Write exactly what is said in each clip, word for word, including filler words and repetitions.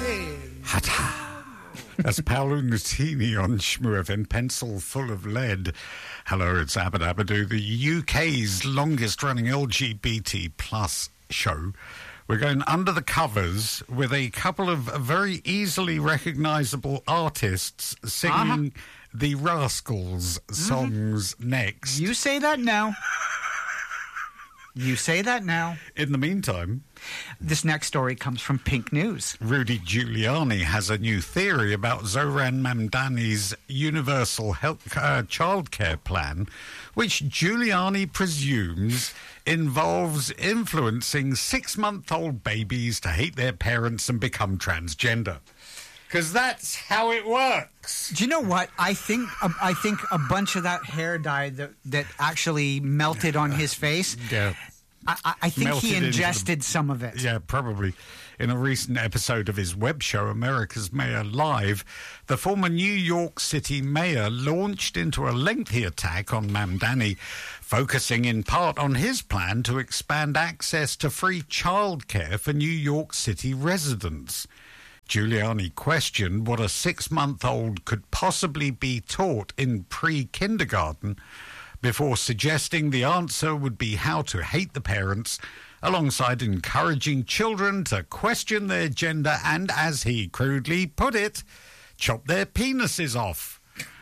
That's Paolo Nutini on Shmoo F M, Pencil Full of Lead. Hello, it's Abba Dabba Doo, the U K's longest-running L G B T plus show. We're going under the covers with a couple of very easily recognisable artists singing uh-huh. the Rascals songs mm-hmm. next. You say that now. You say that now. In the meantime, this next story comes from Pink News. Rudy Giuliani has a new theory about Zohran Mamdani's universal health, uh, childcare plan, which Giuliani presumes involves influencing six-month-old babies to hate their parents and become transgender. Because that's how it works. Do you know what? I think uh, I think a bunch of that hair dye that, that actually melted on his face, yeah. I, I think melted he ingested the, some of it. Yeah, probably. In a recent episode of his web show, America's Mayor Live, the former New York City mayor launched into a lengthy attack on Mamdani, focusing in part on his plan to expand access to free childcare for New York City residents. Giuliani questioned what a six-month-old could possibly be taught in pre-kindergarten before suggesting the answer would be how to hate the parents, alongside encouraging children to question their gender and, as he crudely put it, chop their penises off.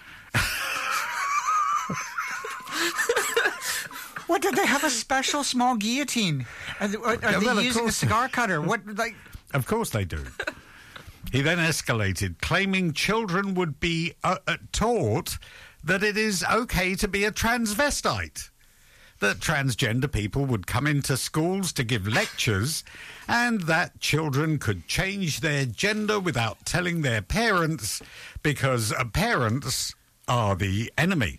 What, did they have a special small guillotine? Are they, are they well, using a cigar cutter? What, like? Of course they do. He then escalated, claiming children would be uh, uh, taught that it is okay to be a transvestite, that transgender people would come into schools to give lectures, and that children could change their gender without telling their parents, because uh, parents are the enemy.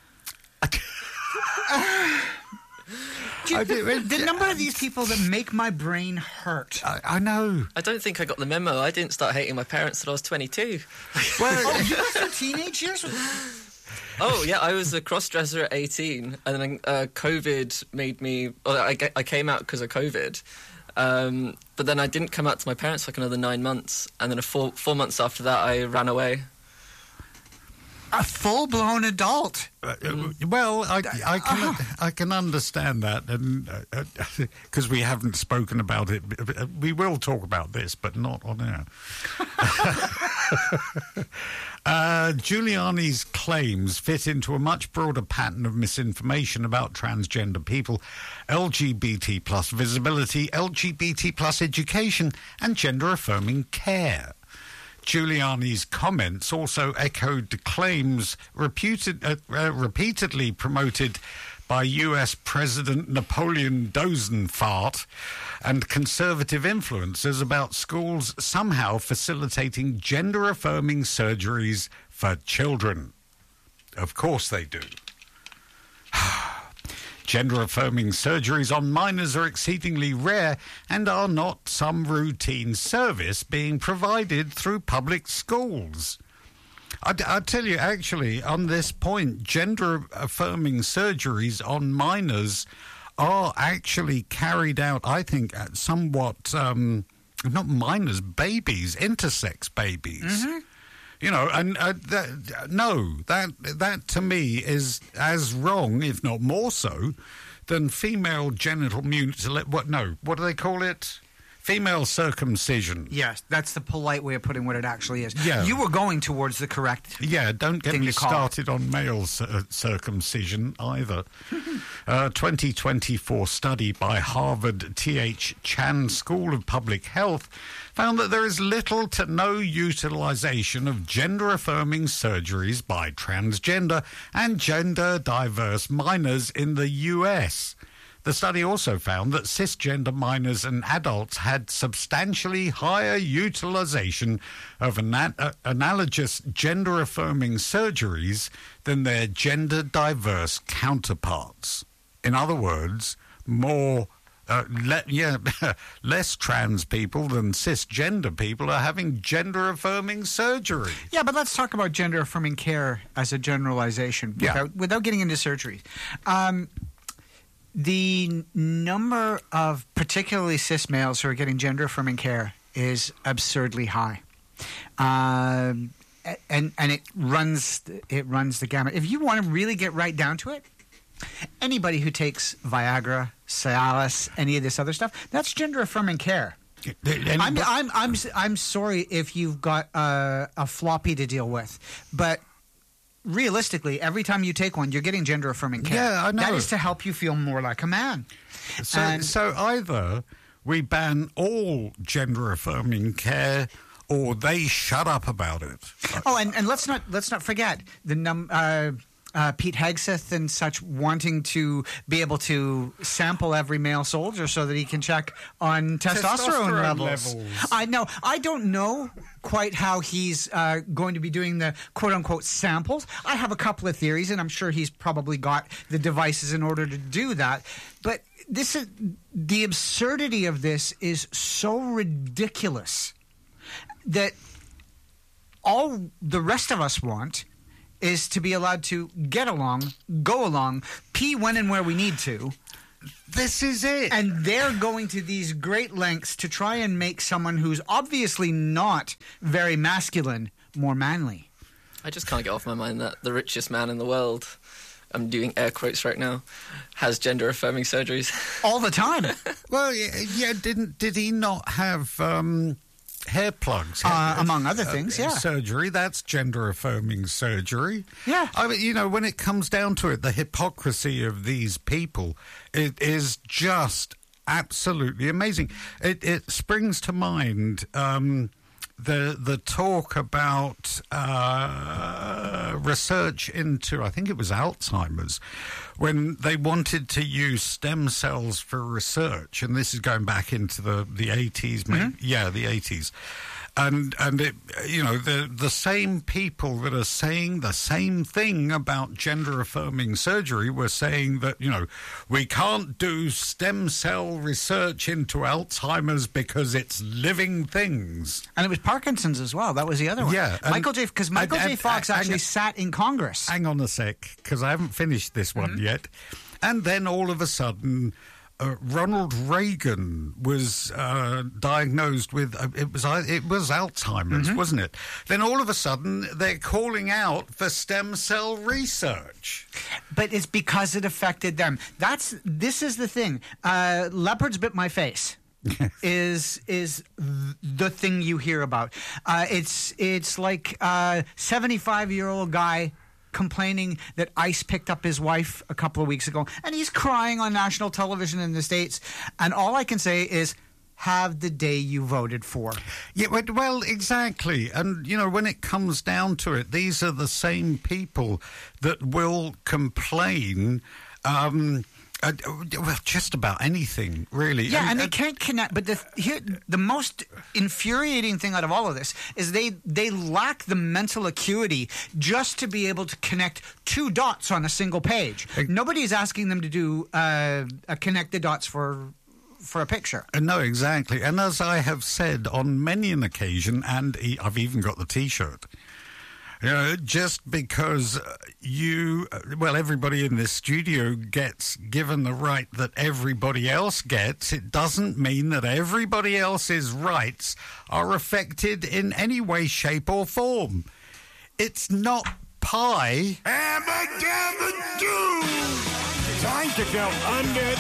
You, the, the number of these people that make my brain hurt. I, I know. I don't think I got the memo. I didn't start hating my parents until I was twenty-two. Well, oh, you were through teenage years? Oh, yeah, I was a cross-dresser at eighteen, and then uh, COVID made me... Well, I, I came out because of COVID, um, but then I didn't come out to my parents for like another nine months, and then a four, four months after that, I ran away. A full-blown adult. Uh, well, I, I can uh, I can understand that, and because uh, uh, we haven't spoken about it, we will talk about this, but not on air. uh, Giuliani's claims fit into a much broader pattern of misinformation about transgender people, L G B T plus visibility, L G B T plus education, and gender-affirming care. Giuliani's comments also echoed the claims reputed, uh, uh, repeatedly promoted by U S President Napoleon Dosenfart and conservative influencers about schools somehow facilitating gender-affirming surgeries for children. Of course they do. Gender-affirming surgeries on minors are exceedingly rare and are not some routine service being provided through public schools. I, I tell you, actually, on this point, gender-affirming surgeries on minors are actually carried out, I think, at somewhat, um, not minors, babies, intersex babies. Mm-hmm. You know, and uh, that, no, that that to me is as wrong, if not more so, than female genital mutilation. What? No, what do they call it? Female circumcision. Yes, that's the polite way of putting what it actually is. Yeah. You were going towards the correct. Yeah, don't get me started on male cir- circumcision either. A twenty twenty-four study by Harvard T H Chan School of Public Health found that there is little to no utilization of gender-affirming surgeries by transgender and gender-diverse minors in the U S. The study also found that cisgender minors and adults had substantially higher utilization of ana- uh, analogous gender-affirming surgeries than their gender-diverse counterparts. In other words, more, uh, le- yeah, less trans people than cisgender people are having gender-affirming surgery. Yeah, but let's talk about gender-affirming care as a generalization yeah. without, without getting into surgery. Um... The number of particularly cis males who are getting gender-affirming care is absurdly high. Um, and and it runs it runs the gamut. If you want to really get right down to it, anybody who takes Viagra, Cialis, any of this other stuff, that's gender affirming care. I'm, I'm I'm I'm sorry if you've got a, a floppy to deal with, but realistically, every time you take one, you're getting gender affirming care. Yeah, I know. That is to help you feel more like a man. So, And- so either we ban all gender affirming care, or they shut up about it. Oh, and, and let's not let's not forget the num. Uh, Uh, Pete Hegseth and such wanting to be able to sample every male soldier so that he can check on testosterone, Testosterone levels. levels. I know. I don't know quite how he's uh, going to be doing the quote-unquote samples. I have a couple of theories, and I'm sure he's probably got the devices in order to do that. But this is the absurdity of this is so ridiculous that all the rest of us want is to be allowed to get along, go along, pee when and where we need to. This is it. And they're going to these great lengths to try and make someone who's obviously not very masculine more manly. I just can't get off my mind that the richest man in the world, I'm doing air quotes right now, has gender affirming surgeries. All the time. Well, yeah, yeah, didn't did he not have um, hair plugs? Uh, among other things, yeah. Surgery, that's gender affirming surgery. Yeah. I mean, you know, when it comes down to it, the hypocrisy of these people, it is just absolutely amazing. It, it springs to mind um, the the talk about uh, research into, I think it was Alzheimer's, when they wanted to use stem cells for research, and this is going back into the the eighties, mm-hmm. yeah, the eighties. And and it, you know, the the same people that are saying the same thing about gender affirming surgery were saying that, you know, we can't do stem cell research into Alzheimer's because it's living things. And it was Parkinson's as well. That was the other one. Yeah, and- Michael J. Because Michael and- J. and- Fox and- actually and- sat in Congress. Hang on a sec, because I haven't finished this one Mm-hmm. yet. And then all of a sudden, uh, Ronald Reagan was uh, diagnosed with uh, it was uh, it was Alzheimer's, Mm-hmm. wasn't it? Then all of a sudden, they're calling out for stem cell research. But it's because it affected them. That's this is the thing. Uh, leopards bit my face. is is the thing you hear about. Uh, it's it's like a seventy-five year old guy complaining that ICE picked up his wife a couple of weeks ago, and he's crying on national television in the States. And all I can say is, have the day you voted for. Yeah, well- well, exactly. And, you know, when it comes down to it, these are the same people that will complain, um, uh, well, just about anything, really. Yeah, and they uh, can't connect. But the here, the most infuriating thing out of all of this is they they lack the mental acuity just to be able to connect two dots on a single page. Nobody is asking them to do uh, a connect the dots for for a picture. Uh, No, exactly. And as I have said on many an occasion, and e- I've even got the T-shirt, you know, just because you, well, everybody in this studio gets given the right that everybody else gets, it doesn't mean that everybody else's rights are affected in any way, shape, or form. It's not pie. Time to go under